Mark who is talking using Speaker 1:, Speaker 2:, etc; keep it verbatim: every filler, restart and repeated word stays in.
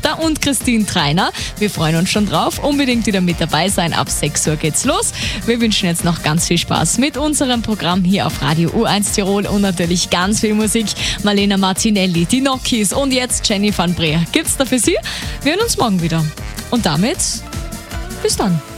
Speaker 1: Wachter und Christine Treiner. Wir freuen uns schon drauf. Unbedingt wieder mit dabei sein. Ab sechs Uhr geht's los. Wir wünschen jetzt noch ganz viel Spaß mit unserem Programm hier auf Radio U eins Tirol und natürlich ganz viel Musik. Marlena Martinelli, die Nokis und jetzt Jenny van Breer. Gibt's da für Sie? Wir hören uns morgen wieder. Und damit bis dann.